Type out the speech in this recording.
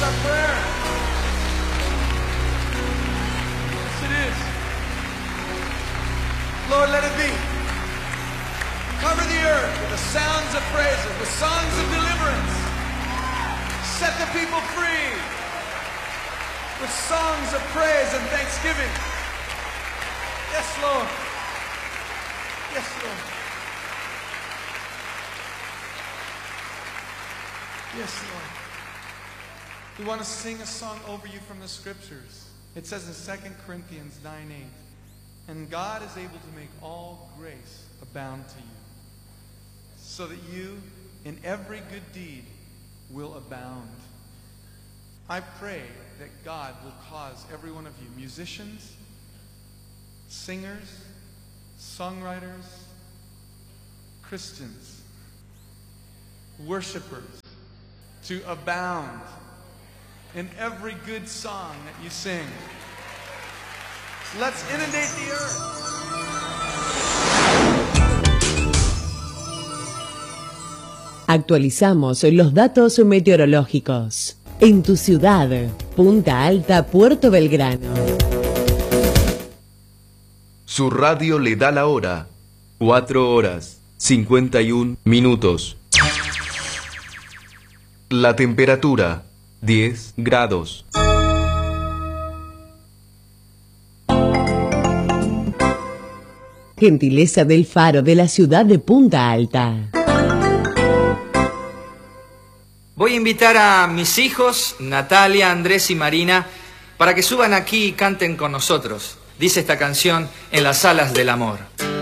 our prayer. Yes, it is. Lord, let it be. Cover the earth with the sounds of praises, with songs of deliverance. Set the people free with songs of praise and thanksgiving. Yes, Lord. Yes, Lord. Yes, Lord. We want to sing a song over you from the scriptures. It says in 2 Corinthians 9:8, and God is able to make all grace abound to you, so that you in every good deed will abound. I pray that God will cause every one of you, musicians, singers, songwriters, Christians, worshipers, to abound in every good song that you sing. Let's inundate the earth. Actualizamos los datos meteorológicos. En tu ciudad, Punta Alta, Puerto Belgrano. Su radio le da la hora. 4:51. La temperatura, 10 grados. Gentileza del Faro de la ciudad de Punta Alta. Voy a invitar a mis hijos, Natalia, Andrés y Marina, para que suban aquí y canten con nosotros. Dice esta canción, En las alas del amor.